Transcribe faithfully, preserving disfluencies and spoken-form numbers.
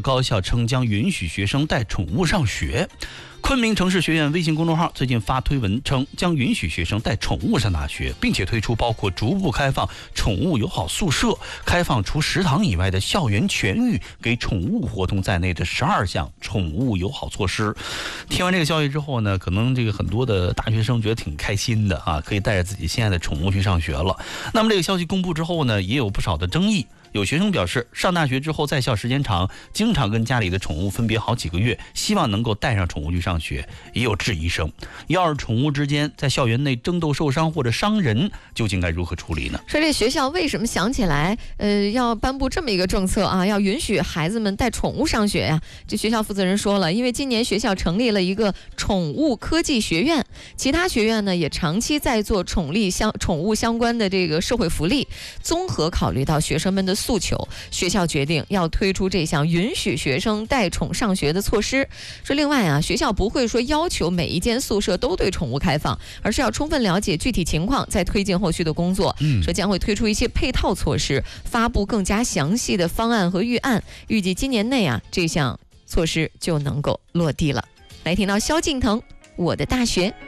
高校称将允许学生带宠物上学。昆明城市学院微信公众号最近发推文称，将允许学生带宠物上大学，并且推出包括逐步开放宠物友好宿舍、开放除食堂以外的校园全域给宠物活动在内的十二项宠物友好措施。听完这个消息之后呢，可能这个很多的大学生觉得挺开心的啊，可以带着自己心爱的宠物去上学了。那么这个消息公布之后呢，也有不少的争议。有学生表示，上大学之后在校时间长，经常跟家里的宠物分别好几个月，希望能够带上宠物去上学。也有质疑声，要是宠物之间在校园内争斗受伤或者伤人，究竟该如何处理呢？ 说这学校为什么想起来，呃，要颁布这么一个政策啊，要允许孩子们带宠物上学呀？这学校负责人说了，因为今年学校成立了一个宠物科技学院，其他学院呢也长期在做宠物相宠物相关的这个社会福利，综合考虑到学生们的诉求，学校决定要推出这项允许学生带宠上学的措施。说另外啊，学校不会说要求每一间宿舍都对宠物开放，而是要充分了解具体情况，再推进后续的工作。 嗯， 说将会推出一些配套措施，发布更加详细的方案和预案，预计今年内啊，这项措施就能够落地了。来听到萧敬腾《我的大学》。